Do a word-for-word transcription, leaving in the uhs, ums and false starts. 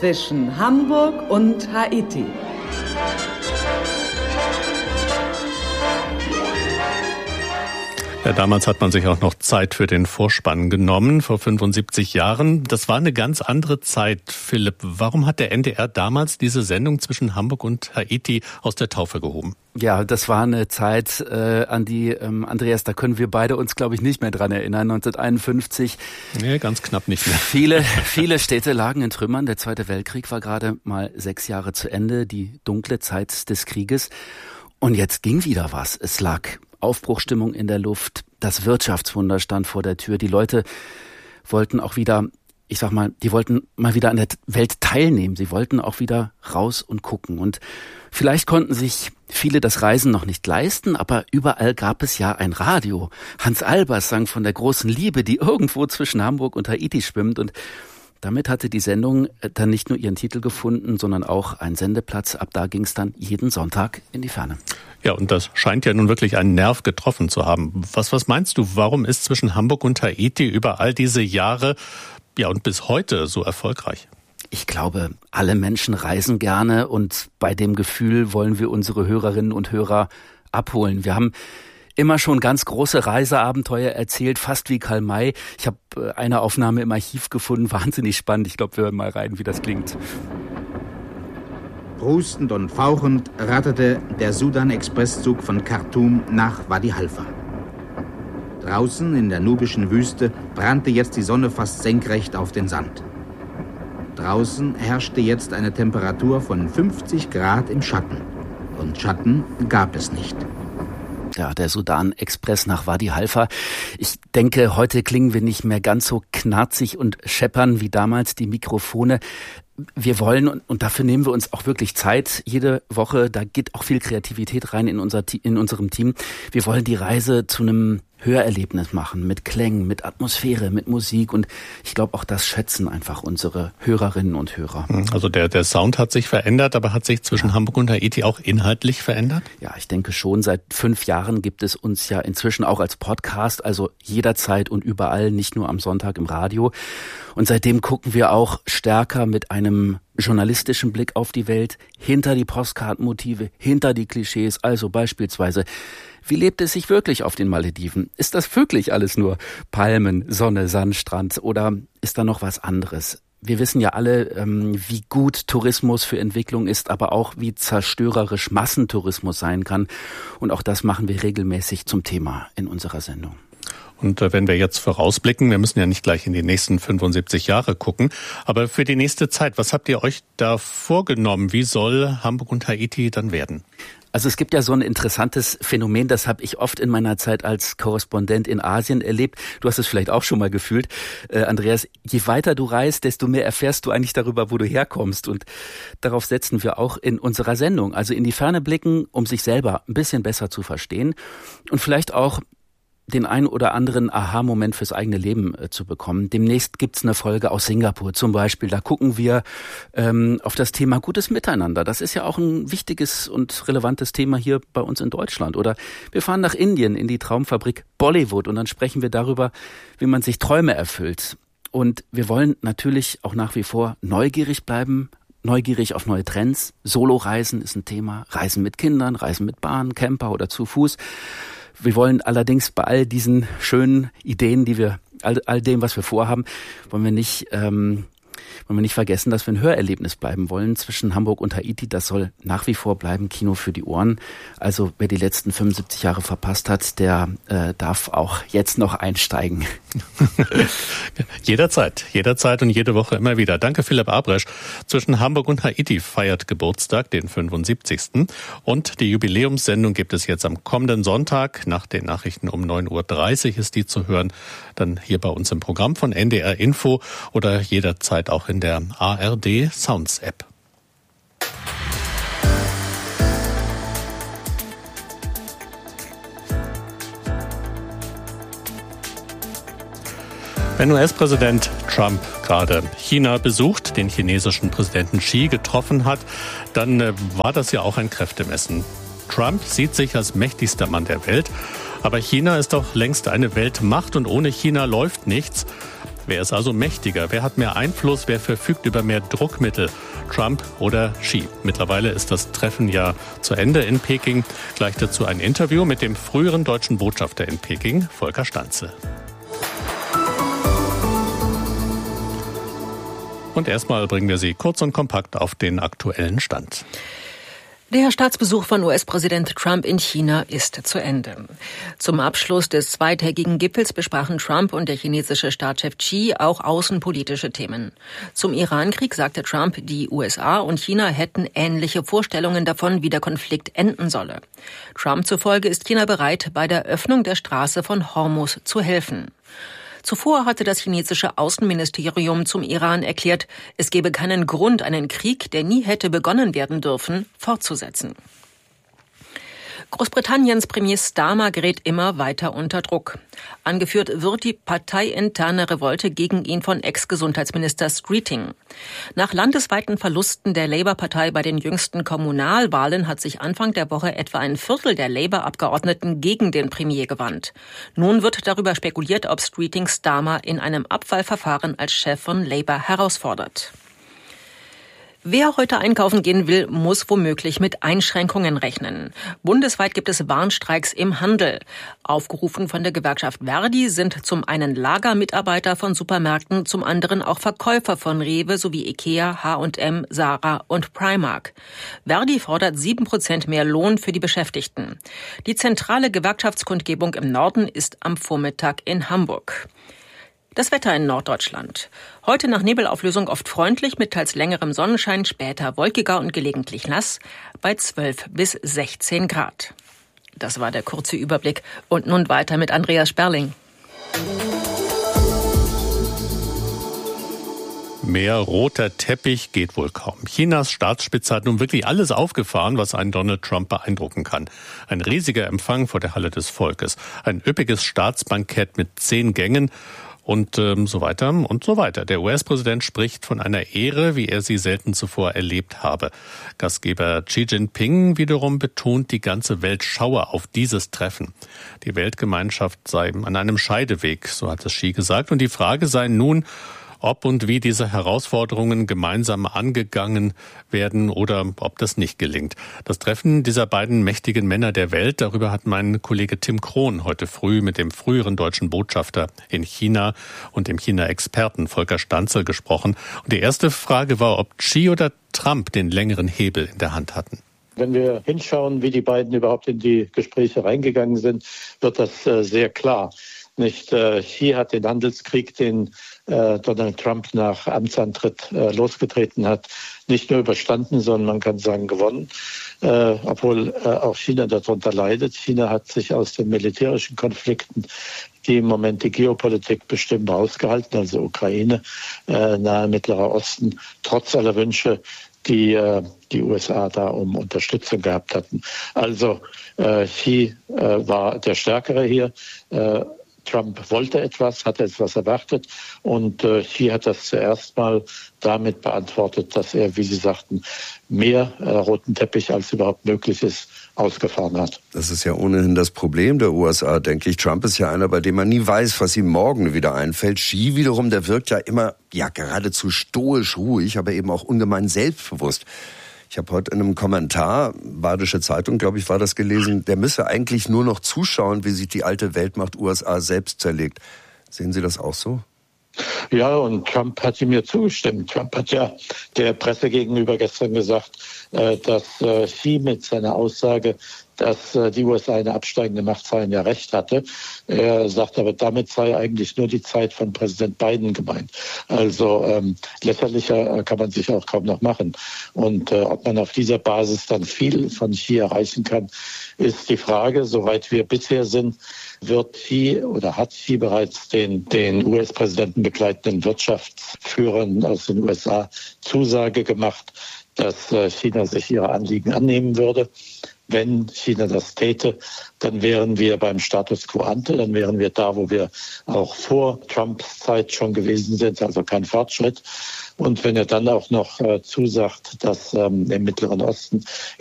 zwischen Hamburg und Haiti. Ja, damals hat man sich auch noch Zeit für den Vorspann genommen, vor fünfundsiebzig Jahren. Das war eine ganz andere Zeit, Philipp. Warum hat der N D R damals diese Sendung zwischen Hamburg und Haiti aus der Taufe gehoben? Ja, das war eine Zeit, äh, an die, ähm, Andreas, da können wir beide uns, glaube ich, nicht mehr dran erinnern. neunzehnhunderteinundfünfzig. Nee, ganz knapp nicht mehr. Viele, viele Städte lagen in Trümmern. Der Zweite Weltkrieg war gerade mal sechs Jahre zu Ende, die dunkle Zeit des Krieges. Und jetzt ging wieder was. Es lag Aufbruchstimmung in der Luft. Das Wirtschaftswunder stand vor der Tür. Die Leute wollten auch wieder, ich sag mal, die wollten mal wieder an der Welt teilnehmen. Sie wollten auch wieder raus und gucken. Und vielleicht konnten sich viele das Reisen noch nicht leisten, aber überall gab es ja ein Radio. Hans Albers sang von der großen Liebe, die irgendwo zwischen Hamburg und Haiti schwimmt. Und damit hatte die Sendung dann nicht nur ihren Titel gefunden, sondern auch einen Sendeplatz. Ab da ging es dann jeden Sonntag in die Ferne. Ja, und das scheint ja nun wirklich einen Nerv getroffen zu haben. Was, was meinst du, warum ist zwischen Hamburg und Haiti über all diese Jahre, ja und bis heute so erfolgreich? Ich glaube, alle Menschen reisen gerne und bei dem Gefühl wollen wir unsere Hörerinnen und Hörer abholen. Wir haben immer schon ganz große Reiseabenteuer erzählt, fast wie Karl May. Ich habe eine Aufnahme im Archiv gefunden, wahnsinnig spannend. Ich glaube, wir hören mal rein, wie das klingt. Prustend und fauchend ratterte der Sudan-Expresszug von Khartoum nach Wadi Halfa. Draußen in der nubischen Wüste brannte jetzt die Sonne fast senkrecht auf den Sand. Draußen herrschte jetzt eine Temperatur von fünfzig Grad im Schatten. Und Schatten gab es nicht. Ja, der Sudan-Express nach Wadi Halfa. Ich denke, heute klingen wir nicht mehr ganz so knarzig und scheppern wie damals die Mikrofone. Wir wollen, und dafür nehmen wir uns auch wirklich Zeit, jede Woche, da geht auch viel Kreativität rein in unser, in unserem Team. Wir wollen die Reise zu einem Hörerlebnis machen, mit Klängen, mit Atmosphäre, mit Musik, und ich glaube, auch das schätzen einfach unsere Hörerinnen und Hörer. Also der, der Sound hat sich verändert, aber hat sich zwischen ja. Hamburg und Haiti auch inhaltlich verändert? Ja, ich denke schon. Seit fünf Jahren gibt es uns ja inzwischen auch als Podcast, also jederzeit und überall, nicht nur am Sonntag im Radio. Und seitdem gucken wir auch stärker mit einem journalistischen Blick auf die Welt, hinter die Postkartenmotive, hinter die Klischees, also beispielsweise, wie lebt es sich wirklich auf den Malediven? Ist das wirklich alles nur Palmen, Sonne, Sandstrand, oder ist da noch was anderes? Wir wissen ja alle, ähm, wie gut Tourismus für Entwicklung ist, aber auch wie zerstörerisch Massentourismus sein kann. Und auch das machen wir regelmäßig zum Thema in unserer Sendung. Und wenn wir jetzt vorausblicken, wir müssen ja nicht gleich in die nächsten fünfundsiebzig Jahre gucken, aber für die nächste Zeit, was habt ihr euch da vorgenommen? Wie soll Hamburg und Haiti dann werden? Also es gibt ja so ein interessantes Phänomen, das habe ich oft in meiner Zeit als Korrespondent in Asien erlebt. Du hast es vielleicht auch schon mal gefühlt, äh, Andreas. Je weiter du reist, desto mehr erfährst du eigentlich darüber, wo du herkommst. Und darauf setzen wir auch in unserer Sendung. Also in die Ferne blicken, um sich selber ein bisschen besser zu verstehen und vielleicht auch den ein oder anderen Aha-Moment fürs eigene Leben äh, zu bekommen. Demnächst gibt's eine Folge aus Singapur zum Beispiel. Da gucken wir ähm, auf das Thema gutes Miteinander. Das ist ja auch ein wichtiges und relevantes Thema hier bei uns in Deutschland. Oder wir fahren nach Indien in die Traumfabrik Bollywood und dann sprechen wir darüber, wie man sich Träume erfüllt. Und wir wollen natürlich auch nach wie vor neugierig bleiben, neugierig auf neue Trends. Soloreisen ist ein Thema. Reisen mit Kindern, Reisen mit Bahn, Camper oder zu Fuß. Wir wollen allerdings bei all diesen schönen Ideen, die wir, all, all dem, was wir vorhaben, wollen wir nicht, ähm, wollen wir nicht vergessen, dass wir ein Hörerlebnis bleiben wollen zwischen Hamburg und Haiti. Das soll nach wie vor bleiben, Kino für die Ohren. Also wer die letzten fünfundsiebzig Jahre verpasst hat, der äh, darf auch jetzt noch einsteigen. Jederzeit, jederzeit und jede Woche immer wieder. Danke, Philipp Abresch. Zwischen Hamburg und Haiti feiert Geburtstag, den fünfundsiebzigsten Und die Jubiläumssendung gibt es jetzt am kommenden Sonntag. Nach den Nachrichten um neun Uhr dreißig ist die zu hören. Dann hier bei uns im Programm von N D R Info oder jederzeit auch in der A R D Sounds App. Wenn U S-Präsident Trump gerade China besucht, den chinesischen Präsidenten Xi getroffen hat, dann äh, war das ja auch ein Kräftemessen. Trump sieht sich als mächtigster Mann der Welt, aber China ist doch längst eine Weltmacht und ohne China läuft nichts. Wer ist also mächtiger? Wer hat mehr Einfluss? Wer verfügt über mehr Druckmittel? Trump oder Xi? Mittlerweile ist das Treffen ja zu Ende in Peking. Gleich dazu ein Interview mit dem früheren deutschen Botschafter in Peking, Volker Stanzel. Und erstmal bringen wir Sie kurz und kompakt auf den aktuellen Stand. Der Staatsbesuch von U S-Präsident Trump in China ist zu Ende. Zum Abschluss des zweitägigen Gipfels besprachen Trump und der chinesische Staatschef Xi auch außenpolitische Themen. Zum Irankrieg sagte Trump, die U S A und China hätten ähnliche Vorstellungen davon, wie der Konflikt enden solle. Trump zufolge ist China bereit, bei der Öffnung der Straße von Hormuz zu helfen. Zuvor hatte das chinesische Außenministerium zum Iran erklärt, es gebe keinen Grund, einen Krieg, der nie hätte begonnen werden dürfen, fortzusetzen. Großbritanniens Premier Starmer gerät immer weiter unter Druck. Angeführt wird die parteiinterne Revolte gegen ihn von Ex-Gesundheitsminister Streeting. Nach landesweiten Verlusten der Labour-Partei bei den jüngsten Kommunalwahlen hat sich Anfang der Woche etwa ein Viertel der Labour-Abgeordneten gegen den Premier gewandt. Nun wird darüber spekuliert, ob Streeting Starmer in einem Abwahlverfahren als Chef von Labour herausfordert. Wer heute einkaufen gehen will, muss womöglich mit Einschränkungen rechnen. Bundesweit gibt es Warnstreiks im Handel. Aufgerufen von der Gewerkschaft Verdi sind zum einen Lagermitarbeiter von Supermärkten, zum anderen auch Verkäufer von Rewe sowie Ikea, H und M, Zara und Primark. Verdi fordert sieben Prozent mehr Lohn für die Beschäftigten. Die zentrale Gewerkschaftskundgebung im Norden ist am Vormittag in Hamburg. Das Wetter in Norddeutschland. Heute nach Nebelauflösung oft freundlich mit teils längerem Sonnenschein, später wolkiger und gelegentlich nass bei zwölf bis sechzehn Grad. Das war der kurze Überblick. Und nun weiter mit Andreas Sperling. Mehr roter Teppich geht wohl kaum. Chinas Staatsspitze hat nun wirklich alles aufgefahren, was einen Donald Trump beeindrucken kann. Ein riesiger Empfang vor der Halle des Volkes, ein üppiges Staatsbankett mit zehn Gängen und ähm, so weiter und so weiter. Der U S-Präsident spricht von einer Ehre, wie er sie selten zuvor erlebt habe. Gastgeber Xi Jinping wiederum betont, die ganze Welt schaue auf dieses Treffen. Die Weltgemeinschaft sei an einem Scheideweg, so hat es Xi gesagt. Und die Frage sei nun, ob und wie diese Herausforderungen gemeinsam angegangen werden oder ob das nicht gelingt. Das Treffen dieser beiden mächtigen Männer der Welt, darüber hat mein Kollege Tim Krohn heute früh mit dem früheren deutschen Botschafter in China und dem China-Experten Volker Stanzel gesprochen. Und die erste Frage war, ob Xi oder Trump den längeren Hebel in der Hand hatten. Wenn wir hinschauen, wie die beiden überhaupt in die Gespräche reingegangen sind, wird das äh, sehr klar. Nicht äh, Xi hat den Handelskrieg, den äh, Donald Trump nach Amtsantritt äh, losgetreten hat, nicht nur überstanden, sondern man kann sagen gewonnen, äh, obwohl äh, auch China darunter leidet. China hat sich aus den militärischen Konflikten, die im Moment die Geopolitik bestimmen, rausgehalten, also Ukraine, äh, nahe Mittlerer Osten, trotz aller Wünsche, die äh, die U S A da um Unterstützung gehabt hatten. Also äh, Xi äh, war der Stärkere hier. Äh, Trump wollte etwas, hatte etwas erwartet und äh, Xi hat das zuerst mal damit beantwortet, dass er, wie Sie sagten, mehr äh, roten Teppich als überhaupt möglich ist, ausgefahren hat. Das ist ja ohnehin das Problem der U S A, denke ich. Trump ist ja einer, bei dem man nie weiß, was ihm morgen wieder einfällt. Xi wiederum, der wirkt ja immer, ja geradezu stoisch ruhig, aber eben auch ungemein selbstbewusst. Ich habe heute in einem Kommentar, Badische Zeitung, glaube ich, war das gelesen, der müsse eigentlich nur noch zuschauen, wie sich die alte Weltmacht U S A selbst zerlegt. Sehen Sie das auch so? Ja, und Trump hat ihm mir zugestimmt. Trump hat ja der Presse gegenüber gestern gesagt, dass Xi mit seiner Aussage, dass die U S A eine absteigende Macht sei, ja recht hatte. Er sagt aber, damit sei eigentlich nur die Zeit von Präsident Biden gemeint. Also ähm, lächerlicher kann man sich auch kaum noch machen. Und äh, ob man auf dieser Basis dann viel von Xi erreichen kann, ist die Frage. Soweit wir bisher sind, wird Xi oder hat Xi bereits den, den U S-Präsidenten begleitenden Wirtschaftsführern aus den U S A Zusage gemacht, dass äh, China sich ihrer Anliegen annehmen würde. Wenn China das täte, dann wären wir beim Status quo ante, dann wären wir da, wo wir auch vor Trumps Zeit schon gewesen sind, also kein Fortschritt. Und wenn er dann auch noch äh, zusagt, dass ähm, im Mittleren Osten